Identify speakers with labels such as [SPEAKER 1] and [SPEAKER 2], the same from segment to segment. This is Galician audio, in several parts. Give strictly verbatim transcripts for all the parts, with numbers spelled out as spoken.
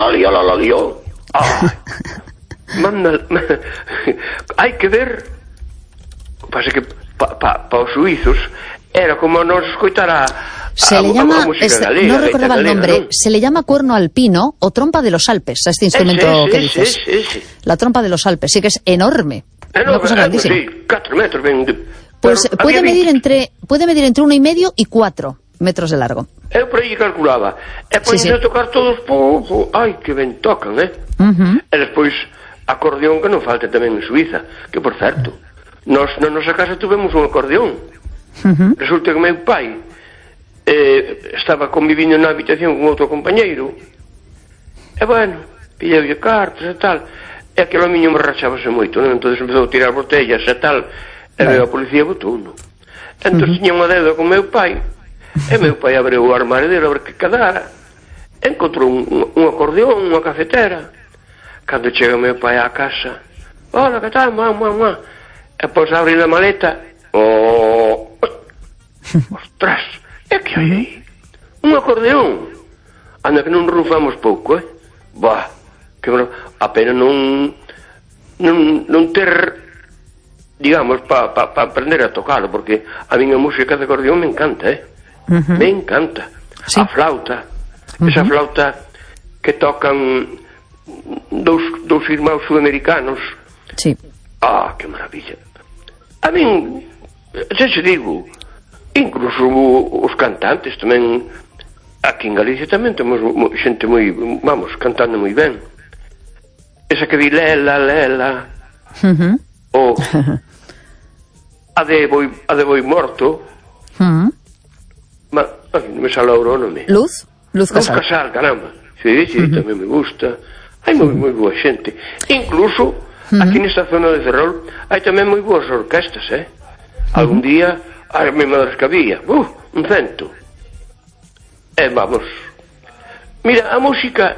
[SPEAKER 1] la lío, la lío. Ay, manda, hai que ver, pasa que pa, pa, pa os suizos era como nos escoitara
[SPEAKER 2] se
[SPEAKER 1] a,
[SPEAKER 2] le
[SPEAKER 1] a,
[SPEAKER 2] llama,
[SPEAKER 1] a música
[SPEAKER 2] es,
[SPEAKER 1] galega,
[SPEAKER 2] no recordaba el nombre, ¿no? Se le llama cuerno alpino o trompa de los Alpes a este instrumento
[SPEAKER 1] ese, ese,
[SPEAKER 2] que dices.
[SPEAKER 1] ese, ese.
[SPEAKER 2] La trompa de los Alpes, sí que es enorme,
[SPEAKER 1] enorme
[SPEAKER 2] una cosa grandísima.
[SPEAKER 1] Sí, cuatro metros ben de,
[SPEAKER 2] pues puede medir entre puede medir entre uno y medio y cuatro metros de largo.
[SPEAKER 1] Eu por aí calculaba. E pois sí, sí. a tocar todos, po, po, ai, que ben tocan, eh?
[SPEAKER 2] Uh-huh.
[SPEAKER 1] E despois, acordeón que non falta tamén en Suiza, que por certo, nós na nosa casa tuvemos un acordeón. Uh-huh. Resulta que meu pai eh, estaba convivindo na habitación con outro compañeiro, e bueno, pilleulle cartas e tal, e aquilo a miño me rachábase moito, non? Entón empezou a tirar botellas e tal, e veio a policía e botou-no. Entón uh-huh. tiña unha deuda con meu pai, e meu pai abriu o armario dele a ver que quedara, encontrou un, un acordeón, unha cafetera. Cando chega meu pai á casa, hola, que tal, mamá, mamá, e pois abre a maleta, oh, ostras, é que hai aí? Un acordeón. Anda que non rufamos pouco, eh? Bah, que a pena non non, non ter, digamos, para pa, pa aprender a tocalo, porque a minha música de acordeón me encanta, eh? Uh-huh. Me encanta. Sí. A flauta, uh-huh. esa flauta que tocan dous, dous irmãos sudamericanos.
[SPEAKER 2] Sí.
[SPEAKER 1] Ah, que maravilla. A min, xa se digo, incluso os cantantes tamén, aquí en Galicia tamén temos xente moi, vamos, cantando moi ben. Esa que di Lela, Lela, uh-huh. ou a de Boi, a de Boi Morto.
[SPEAKER 2] Uh-huh.
[SPEAKER 1] Ma, ay, non me sale ahora o nome.
[SPEAKER 2] Luz? Luz Casal.
[SPEAKER 1] Luz Casal, caramba. Sí, sí, uh-huh. tamén me gusta. Hai moi, moi boa xente. Incluso, uh-huh. aquí nesta zona de Ferrol, hai tamén moi boas orquestas, eh? Algún uh-huh. día, as mesmas que había. Uh, un cento. E vamos. Mira, a música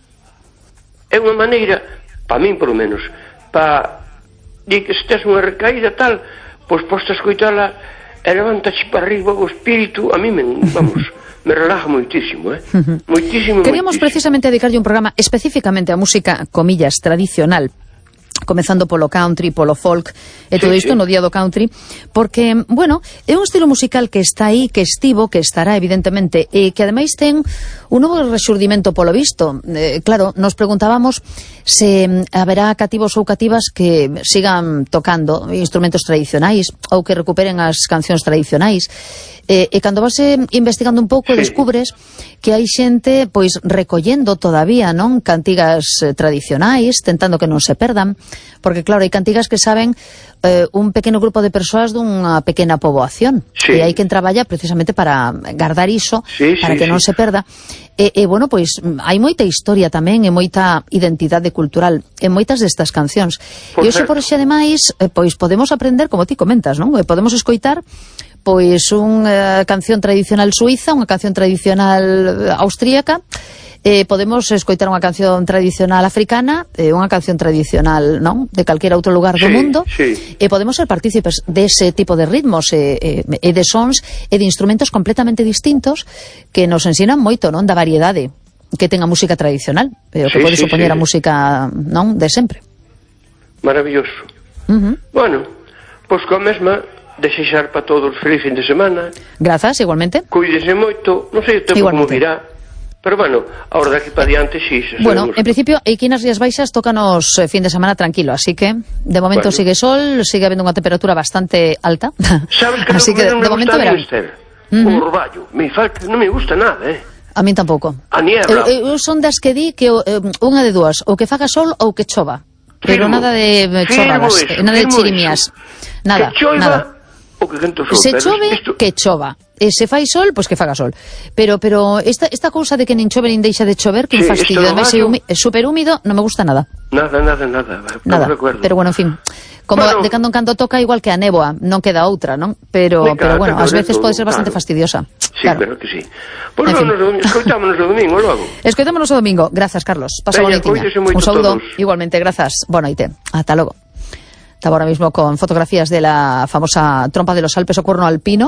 [SPEAKER 1] é unha maneira, para min, polo menos, para... Di que se tes unha recaída tal, pois posta a escoitala... e levantaxe para arriba o espírito, a mí me, vamos, me relaja moitísimo, eh? Uh-huh. Moitísimo,
[SPEAKER 2] Queríamos
[SPEAKER 1] moitísimo.
[SPEAKER 2] precisamente dedicarlle un programa específicamente a música, comillas, tradicional, comezando polo country, polo folk e todo isto sí, sí. no día do country, porque, bueno, é un estilo musical que está aí, que estivo, que estará evidentemente, e que ademais ten un novo resurdimento polo visto. Eh, claro, nos preguntábamos se haberá cativos ou cativas que sigan tocando instrumentos tradicionais ou que recuperen as cancións tradicionais. E, e cando vas investigando un pouco, sí. descubres que hai xente pois recollendo todavía, non, cantigas eh, tradicionais, tentando que non se perdan, porque claro, hai cantigas que saben eh, un pequeno grupo de persoas dunha pequena poboación, sí. e hai quen traballa precisamente para guardar iso, sí, para sí, que non sí. se perda. E, e bueno, pois hai moita historia tamén e moita identidade cultural en moitas destas cancións. Por e hoxe por xe ademais, eh, pois podemos aprender, como ti comentas, non? E podemos escoitar pois unha canción tradicional suiza, unha canción tradicional austríaca, eh, podemos escoitar unha canción tradicional africana, eh, unha canción tradicional, non, de calquera outro lugar do
[SPEAKER 1] sí,
[SPEAKER 2] mundo,
[SPEAKER 1] sí.
[SPEAKER 2] e podemos ser partícipes dese tipo de ritmos e, e, e de sons e de instrumentos completamente distintos que nos ensinan moito, non, da variedade que ten a música tradicional, pero que sí, pode supoñer sí, sí. a música, non, de sempre.
[SPEAKER 1] Maravilloso.
[SPEAKER 2] Uh-huh.
[SPEAKER 1] Bueno, pois pues, coa mesma desexar para todos feliz fin de semana.
[SPEAKER 2] Grazas, igualmente.
[SPEAKER 1] Cuídese moito, non sei o tempo como virá, pero bueno, ahora de aquí para diante sí.
[SPEAKER 2] Bueno, en principio, aquí nas Rías Baixas tócanos eh, fin de semana tranquilo, así que de momento bueno. sigue sol, sigue habendo unha temperatura bastante alta.
[SPEAKER 1] Sabes que
[SPEAKER 2] así
[SPEAKER 1] no,
[SPEAKER 2] que
[SPEAKER 1] no
[SPEAKER 2] de, de momento verán.
[SPEAKER 1] Uh-huh. O orballo, me falta, non me gusta nada, eh.
[SPEAKER 2] A min tampouco.
[SPEAKER 1] A niebla.
[SPEAKER 2] Eu, eu son das que di que eh, unha de dúas, ou que faga sol ou que chova. Pero
[SPEAKER 1] firmo,
[SPEAKER 2] nada de chorradas,
[SPEAKER 1] eso,
[SPEAKER 2] nada de chirimías. Nada,
[SPEAKER 1] que choiva,
[SPEAKER 2] nada.
[SPEAKER 1] O que sol,
[SPEAKER 2] se chove, esto... que chova. E se fai sol, pois pues que faga sol. Pero pero esta esta cousa de que nin chove nin deixa de chover, que sí, un fastidio, ademais é super húmido, non me gusta nada.
[SPEAKER 1] Nada, nada, nada.
[SPEAKER 2] Nada, pero bueno, en fin. Como bueno, de cando en cando toca igual que a néboa, non queda outra, non? Pero pero bueno, ás veces pode ser bastante claro. fastidiosa.
[SPEAKER 1] Sí, claro, claro que sí. Pois pues bueno, fin. escoitámonos o domingo logo.
[SPEAKER 2] Escoitámonos o domingo. Grazas, Carlos. Pasa bonitiña. Un saúdo, todos. Igualmente, grazas. Boa noite. Ata logo. Estaba ahora mismo con fotografías de la famosa trompa de los Alpes o cuerno alpino.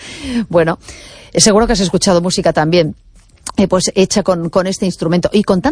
[SPEAKER 2] Bueno, seguro que has escuchado música también, eh, pues hecha con, con este instrumento y con